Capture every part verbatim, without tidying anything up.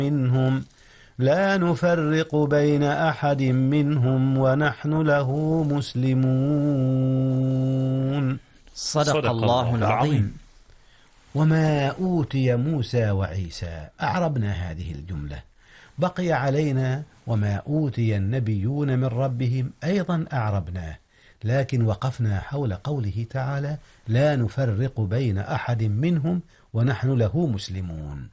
منهم لا نفرق بين أحد منهم ونحن له مسلمون. صدق, صدق الله العظيم. وما أوتي موسى وعيسى، أعربنا هذه الجملة. بقي علينا وما أوتي النبيون من ربهم، أيضا أعربناه، لكن وقفنا حول قوله تعالى لا نفرق بين أحد منهم ونحن له مسلمون.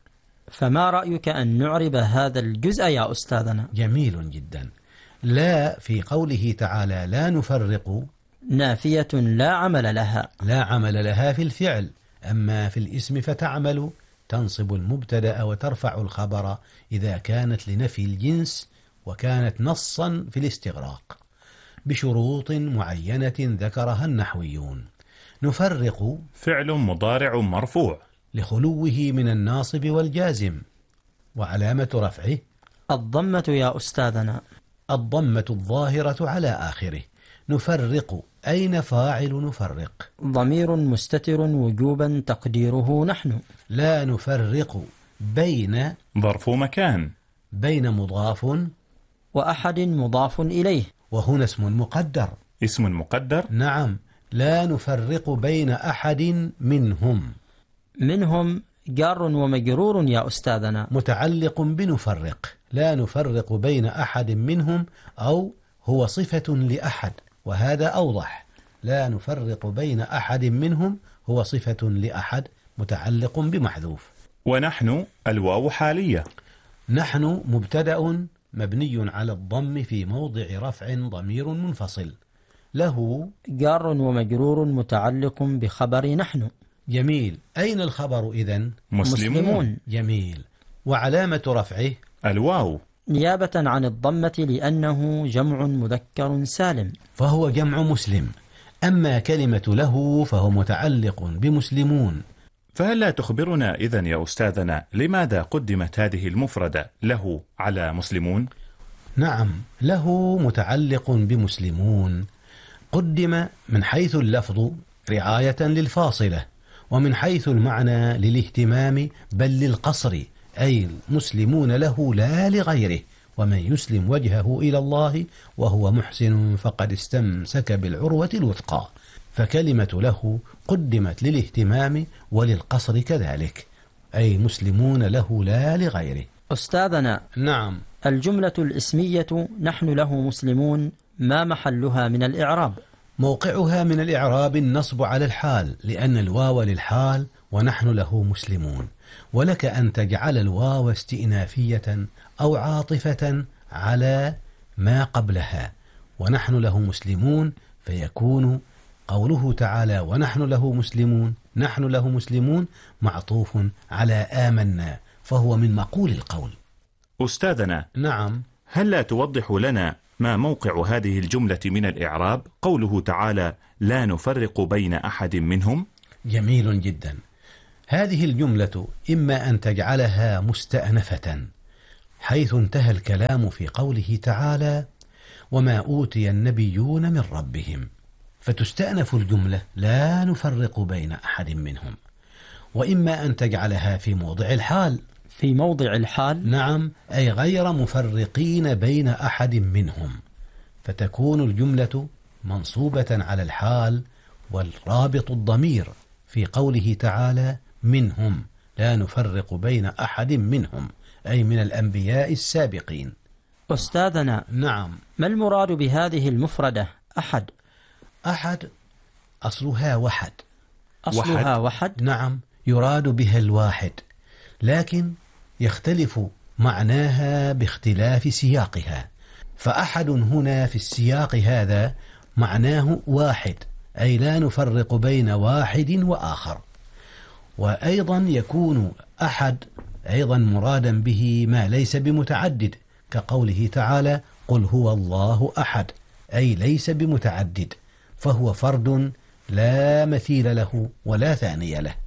فما رأيك أن نعرب هذا الجزء يا أستاذنا؟ جميل جدا. لا في قوله تعالى لا نفرق نافية لا عمل لها، لا عمل لها في الفعل، أما في الاسم فتعمل، تنصب المبتدأ وترفع الخبر إذا كانت لنفي الجنس وكانت نصا في الاستغراق بشروط معينة ذكرها النحويون. نفرق فعل مضارع مرفوع لخلوه من الناصب والجازم، وعلامة رفعه الضمة يا أستاذنا، الضمة الظاهرة على آخره. نفرق أين فاعل نفرق؟ ضمير مستتر وجوبا تقديره نحن. لا نفرق بين ظرف مكان، بين مضاف وأحد مضاف إليه، وهنا اسم مقدر. اسم مقدر؟ نعم. لا نفرق بين أحد منهم. منهم جار ومجرور يا أستاذنا، متعلق بنفرق. لا نفرق بين أحد منهم، أو هو صفة لأحد، وهذا أوضح. لا نفرق بين أحد منهم هو صفة لأحد متعلق بمحذوف. ونحن الواو حالية. نحن مبتدأ مبني على الضم في موضع رفع ضمير منفصل، له جار ومجرور متعلق بخبر نحن. جميل. أين الخبر إذن؟ مسلمون. مسلمون. جميل. وعلامة رفعه الواو نيابة عن الضمة لأنه جمع مذكر سالم، فهو جمع مسلم. أما كلمة له فهو متعلق بمسلمون. فهل لا تخبرنا إذن يا أستاذنا لماذا قدمت هذه المفردة له على مسلمون؟ نعم، له متعلق بمسلمون، قدم من حيث اللفظ رعاية للفاصلة، ومن حيث المعنى للاهتمام بل للقصر، أي المسلمون له لا لغيره. ومن يسلم وجهه إلى الله وهو محسن فقد استمسك بالعروة الوثقى. فكلمة له قدمت للاهتمام وللقصر كذلك، أي مسلمون له لا لغيره. أستاذنا، نعم. الجملة الاسمية نحن له مسلمون ما محلها من الإعراب؟ موقعها من الإعراب النصب على الحال، لأن الواو للحال ونحن له مسلمون. ولك أن تجعل الواو استئنافية أو عاطفة على ما قبلها، ونحن له مسلمون، فيكون قوله تعالى ونحن له مسلمون، نحن له مسلمون معطوف على آمنا، فهو من مقول القول. أستاذنا، نعم. هل لا توضح لنا ما موقع هذه الجملة من الإعراب؟ قوله تعالى لا نفرق بين أحد منهم. جميل جدا. هذه الجملة إما أن تجعلها مستأنفة حيث انتهى الكلام في قوله تعالى وما أوتي النبيون من ربهم، فتستأنف الجملة لا نفرق بين أحد منهم. وإما أن تجعلها في موضع الحال. في موضع الحال؟ نعم، أي غير مفرقين بين أحد منهم، فتكون الجملة منصوبة على الحال، والرابط الضمير في قوله تعالى منهم لا نفرق بين أحد منهم، أي من الأنبياء السابقين. أستاذنا، نعم. ما المراد بهذه المفردة أحد؟ أحد أصلها وحد. أصلها وحد؟ نعم، يراد بها الواحد، لكن يختلف معناها باختلاف سياقها. فأحد هنا في السياق هذا معناه واحد، أي لا نفرق بين واحد وآخر. وأيضا يكون أحد أيضا مرادا به ما ليس بمتعدد، كقوله تعالى قل هو الله أحد، أي ليس بمتعدد، فهو فرد لا مثيل له ولا ثاني له.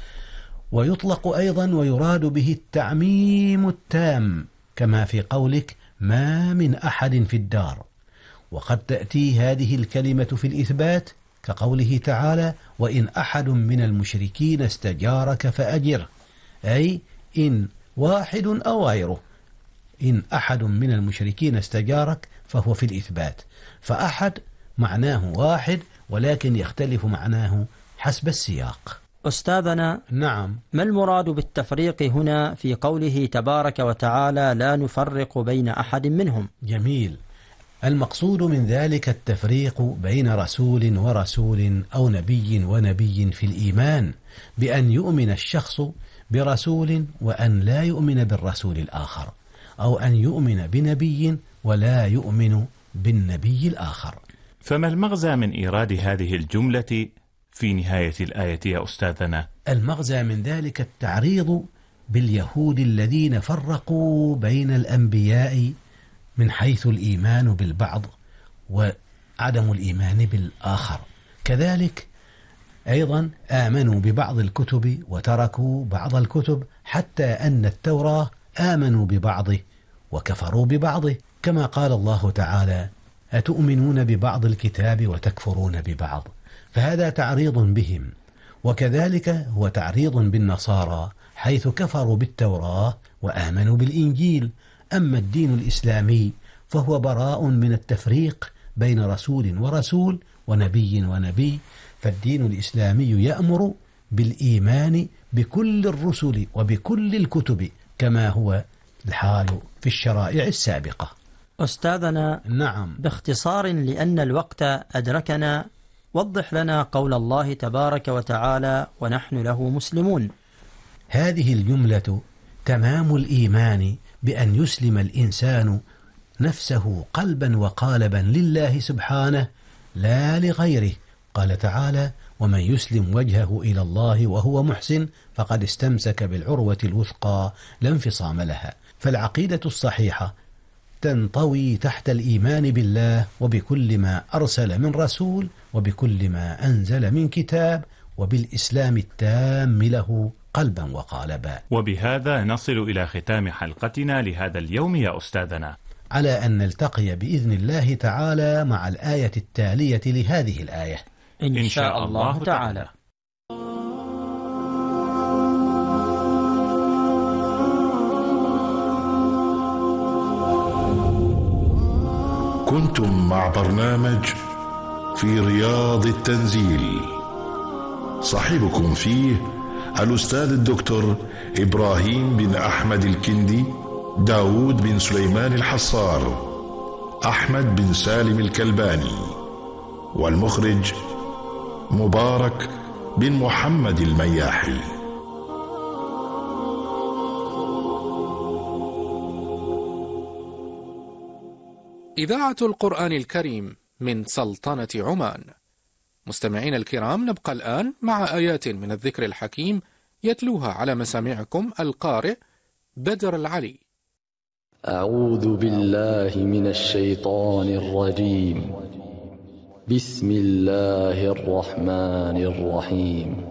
ويطلق أيضا ويراد به التعميم التام، كما في قولك ما من أحد في الدار. وقد تأتي هذه الكلمة في الإثبات كقوله تعالى وإن أحد من المشركين استجارك فأجره، أي إن واحد أو غيره. إن أحد من المشركين استجارك فهو في الإثبات، فأحد معناه واحد ولكن يختلف معناه حسب السياق. أستاذنا، نعم. ما المراد بالتفريق هنا في قوله تبارك وتعالى لا نفرق بين أحد منهم؟ جميل. المقصود من ذلك التفريق بين رسول ورسول أو نبي ونبي في الإيمان، بأن يؤمن الشخص برسول وأن لا يؤمن بالرسول الآخر، أو أن يؤمن بنبي ولا يؤمن بالنبي الآخر. فما المغزى من إيراد هذه الجملة في نهاية الآية يا أستاذنا؟ المغزى من ذلك التعريض باليهود الذين فرقوا بين الأنبياء من حيث الإيمان بالبعض وعدم الإيمان بالآخر. كذلك أيضا آمنوا ببعض الكتب وتركوا بعض الكتب، حتى أن التوراة آمنوا ببعضه وكفروا ببعضه، كما قال الله تعالى أتؤمنون ببعض الكتاب وتكفرون ببعض، فهذا تعريض بهم. وكذلك هو تعريض بالنصارى حيث كفروا بالتوراة وآمنوا بالإنجيل. أما الدين الإسلامي فهو براء من التفريق بين رسول ورسول ونبي ونبي، فالدين الإسلامي يأمر بالإيمان بكل الرسل وبكل الكتب كما هو الحال في الشرائع السابقة. أستاذنا، نعم. باختصار لأن الوقت أدركنا، وضح لنا قول الله تبارك وتعالى ونحن له مسلمون. هذه الجملة تمام الإيمان بأن يسلم الإنسان نفسه قلبا وقالبا لله سبحانه لا لغيره. قال تعالى ومن يسلم وجهه إلى الله وهو محسن فقد استمسك بالعروة الوثقى لا انفصام لها. فالعقيدة الصحيحة تنطوي تحت الإيمان بالله وبكل ما أرسل من رسول وبكل ما أنزل من كتاب وبالإسلام التام له قلبا وقالبا. وبهذا نصل إلى ختام حلقتنا لهذا اليوم يا أستاذنا، على أن نلتقي بإذن الله تعالى مع الآية التالية لهذه الآية إن, إن شاء الله تعالى. كنتم مع برنامج في رياض التنزيل، صاحبكم فيه الأستاذ الدكتور إبراهيم بن أحمد الكندي، داود بن سليمان الحصار، أحمد بن سالم الكلباني، والمخرج مبارك بن محمد المياحي. إذاعة القرآن الكريم من سلطنة عمان. مستمعين الكرام، نبقى الآن مع آيات من الذكر الحكيم يتلوها على مسامعكم القارئ بدر العلي. أعوذ بالله من الشيطان الرجيم. بسم الله الرحمن الرحيم.